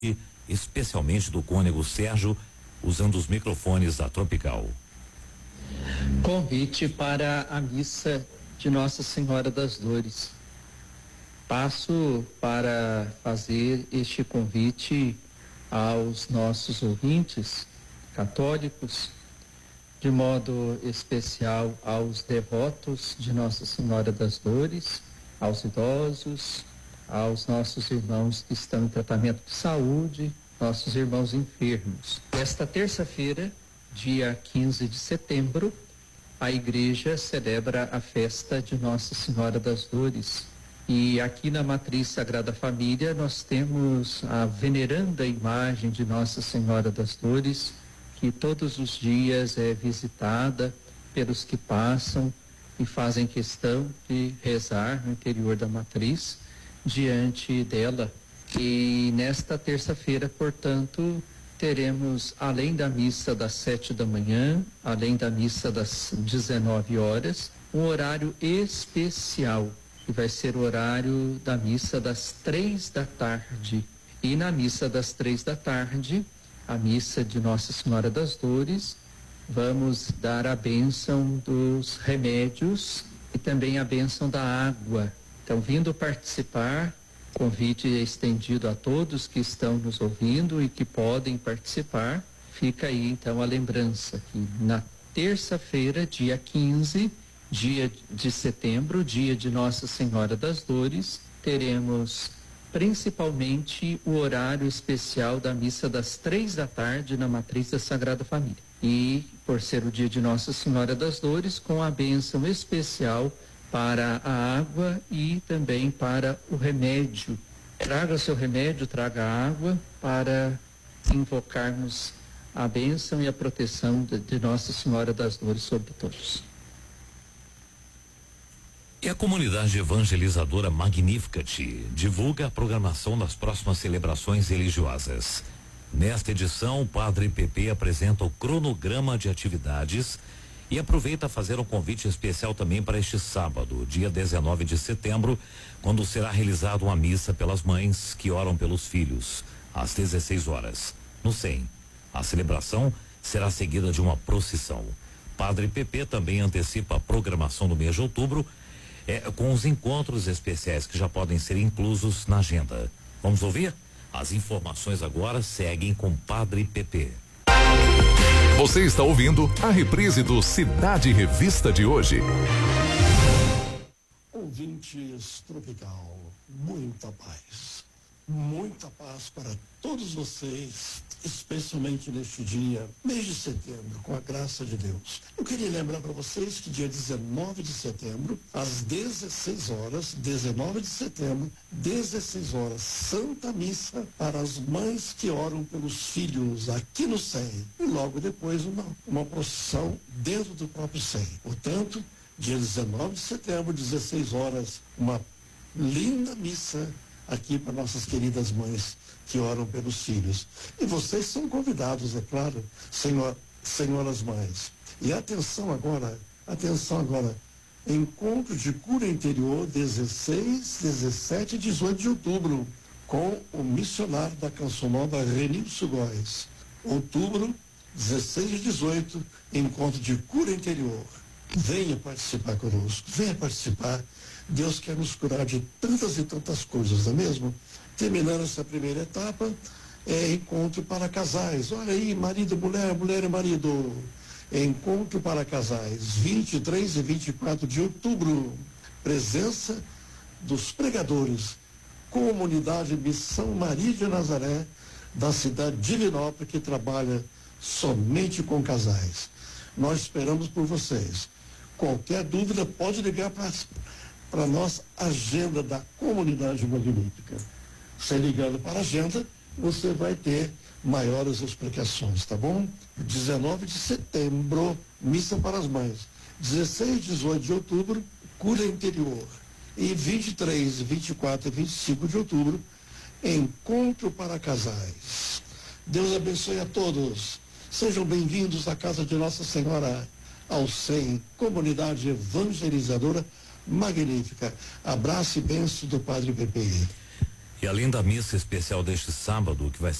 e especialmente do cônego Sérgio, usando os microfones da Tropical. Convite para a missa de Nossa Senhora das Dores. Passo para fazer este convite aos nossos ouvintes católicos, de modo especial aos devotos de Nossa Senhora das Dores, aos idosos, aos nossos irmãos que estão em tratamento de saúde, nossos irmãos enfermos. Esta terça-feira, dia 15 de setembro, a igreja celebra a festa de Nossa Senhora das Dores. E aqui na Matriz Sagrada Família nós temos a veneranda imagem de Nossa Senhora das Dores, que todos os dias é visitada pelos que passam e fazem questão de rezar no interior da matriz diante dela. E nesta terça-feira, portanto, teremos, além da missa das 7 da manhã, além da missa das 19 horas, um horário especial, que vai ser o horário da missa das 3 da tarde. E na missa das 3 da tarde, a missa de Nossa Senhora das Dores, vamos dar a bênção dos remédios e também a bênção da água. Então, vindo participar, convite é estendido a todos que estão nos ouvindo e que podem participar. Fica aí, então, a lembrança que na terça-feira, dia 15, dia de setembro, dia de Nossa Senhora das Dores, teremos principalmente o horário especial da missa das 3 da tarde na Matriz da Sagrada Família. E, por ser o dia de Nossa Senhora das Dores, com a bênção especial para a água e também para o remédio. Traga seu remédio, traga água para invocarmos a bênção e a proteção de Nossa Senhora das Dores sobre todos. E a comunidade evangelizadora Magnificat divulga a programação das próximas celebrações religiosas. Nesta edição, o Padre Pepe apresenta o cronograma de atividades e aproveita a fazer um convite especial também para este sábado, dia 19 de setembro, quando será realizada uma missa pelas mães que oram pelos filhos, às 16 horas, no SEM. A celebração será seguida de uma procissão. Padre Pepe também antecipa a programação do mês de outubro, com os encontros especiais que já podem ser inclusos na agenda. Vamos ouvir? As informações agora seguem com Padre Pepe. Você está ouvindo a reprise do Cidade Revista de hoje. Ouvintes Tropical, muita paz. Muita paz para todos vocês, especialmente neste dia, mês de setembro, com a graça de Deus. Eu queria lembrar para vocês que dia 19 de setembro, às 16 horas, 19 de setembro, 16 horas, Santa Missa para as mães que oram pelos filhos aqui no SEM. E logo depois uma procissão dentro do próprio SEM. Portanto, dia 19 de setembro, 16 horas, uma linda missa aqui para nossas queridas mães que oram pelos filhos. E vocês são convidados, é claro, senhoras mães. E atenção agora, encontro de cura interior 16, 17 e 18 de outubro, com o missionário da Canção Nova, Renilson Góes. Outubro, 16 e 18, encontro de cura interior. Venha participar conosco, venha participar. Deus quer nos curar de tantas e tantas coisas, não é mesmo? Terminando essa primeira etapa, encontro para casais. Olha aí, marido, mulher, mulher e marido. Encontro para casais, 23 e 24 de outubro. Presença dos pregadores. Comunidade Missão Maria de Nazaré, da cidade de Divinópolis, que trabalha somente com casais. Nós esperamos por vocês. Qualquer dúvida, pode ligar para a nossa agenda da Comunidade Magnífica. Você ligando para a agenda, você vai ter maiores explicações, tá bom? 19 de setembro, missa para as mães. 16 e 18 de outubro, cura interior. E 23, 24 e 25 de outubro, encontro para casais. Deus abençoe a todos. Sejam bem-vindos à casa de Nossa Senhora ao SEM, Comunidade Evangelizadora Magnífica. Abraço e bênção do Padre Pepe. E além da missa especial deste sábado, que vai